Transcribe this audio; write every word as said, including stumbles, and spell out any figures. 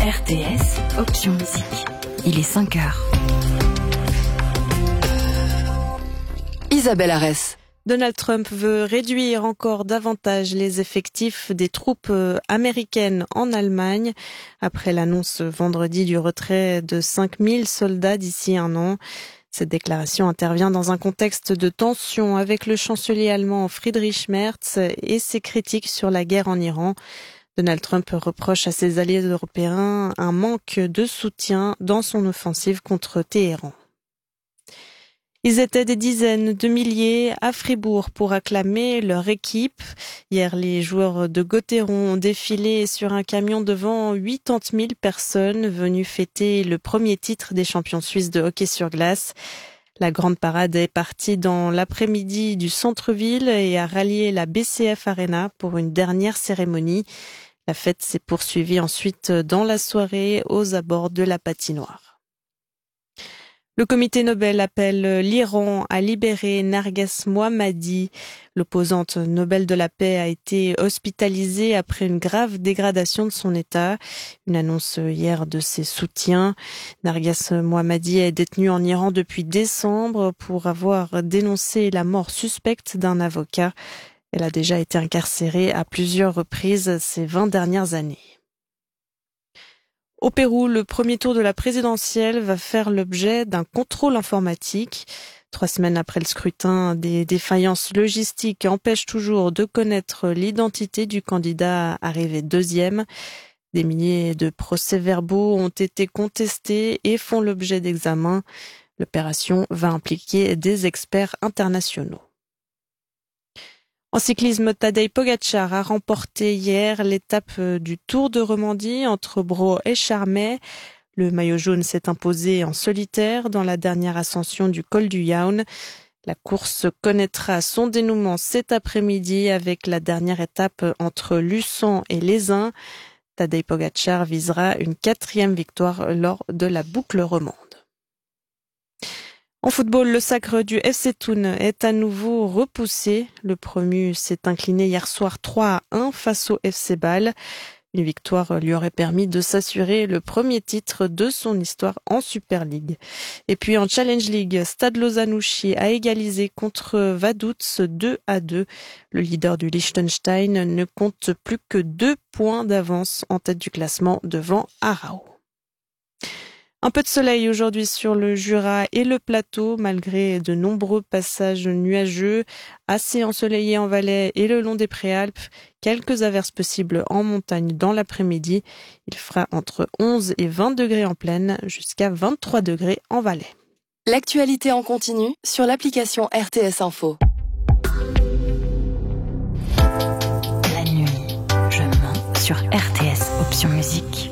R T S, option musique. Il est cinq heures. Isabelle Arès. Donald Trump veut réduire encore davantage les effectifs des troupes américaines en Allemagne après l'annonce vendredi du retrait de cinq mille soldats d'ici un an. Cette déclaration intervient dans un contexte de tension avec le chancelier allemand Friedrich Merz et ses critiques sur la guerre en Iran. Donald Trump reproche à ses alliés européens un manque de soutien dans son offensive contre Téhéran. Ils étaient des dizaines de milliers à Fribourg pour acclamer leur équipe. Hier, les joueurs de Gauthieron ont défilé sur un camion devant quatre-vingt-dix mille personnes venues fêter le premier titre des champions suisses de hockey sur glace. La grande parade est partie dans l'après-midi du centre-ville et a rallié la B C F Arena pour une dernière cérémonie. La fête s'est poursuivie ensuite dans la soirée aux abords de la patinoire. Le comité Nobel appelle l'Iran à libérer Narges Mohammadi. L'opposante Nobel de la paix a été hospitalisée après une grave dégradation de son état. Une annonce hier de ses soutiens. Narges Mohammadi est détenue en Iran depuis décembre pour avoir dénoncé la mort suspecte d'un avocat. Elle a déjà été incarcérée à plusieurs reprises ces vingt dernières années. Au Pérou, le premier tour de la présidentielle va faire l'objet d'un contrôle informatique. Trois semaines après le scrutin, des défaillances logistiques empêchent toujours de connaître l'identité du candidat arrivé deuxième. Des milliers de procès-verbaux ont été contestés et font l'objet d'examens. L'opération va impliquer des experts internationaux. En cyclisme, Tadej Pogačar a remporté hier l'étape du Tour de Romandie entre Bro et Charmey. Le maillot jaune s'est imposé en solitaire dans la dernière ascension du col du Jaun. La course connaîtra son dénouement cet après-midi avec la dernière étape entre Luçon et Lézin. Tadej Pogačar visera une quatrième victoire lors de la boucle romande. En football, le sacre du F C Thun est à nouveau repoussé. Le promu s'est incliné hier soir trois à un face au F C Bâle. Une victoire lui aurait permis de s'assurer le premier titre de son histoire en Super League. Et puis en Challenge League, Stade Lausanne-Ouchy a égalisé contre Vaduz deux à deux. Le leader du Liechtenstein ne compte plus que deux points d'avance en tête du classement devant Aarau. Un peu de soleil aujourd'hui sur le Jura et le plateau, malgré de nombreux passages nuageux, assez ensoleillés en Valais et le long des Préalpes. Quelques averses possibles en montagne dans l'après-midi. Il fera entre onze et vingt degrés en plaine, jusqu'à vingt-trois degrés en Valais. L'actualité en continu sur l'application R T S Info. La nuit, je mens sur R T S, option musique.